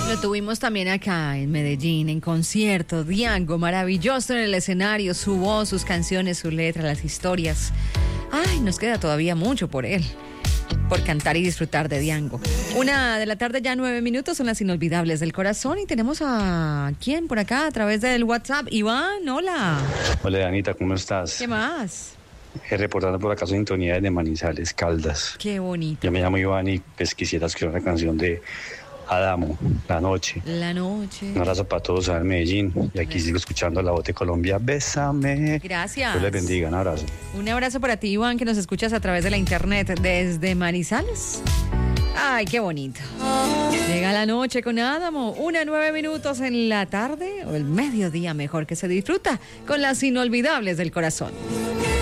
Lo tuvimos también acá en Medellín, en concierto. Diango, maravilloso en el escenario, su voz, sus canciones, su letra, las historias. Ay, nos queda todavía mucho por él, por cantar y disfrutar de Diango. 1:00 ya 9 minutos, son las inolvidables del corazón. Y tenemos a ¿quién por acá? A través del WhatsApp. Iván, hola. Hola, Anita, ¿cómo estás? ¿Qué más? Reportando por acá sintonía desde Manizales, Caldas. Qué bonito. Yo me llamo Iván y pues quisiera escribir una canción de Adamo, La Noche. La noche. Un abrazo para todos en Medellín. Y aquí sigo escuchando la voz de Colombia. Bésame. Gracias. Dios les bendiga, un abrazo. Un abrazo para ti, Iván, que nos escuchas a través de la internet desde Manizales. Ay, qué bonito. Llega la noche con Adamo, 1:09 en la tarde, o el mediodía mejor, que se disfruta con las inolvidables del corazón.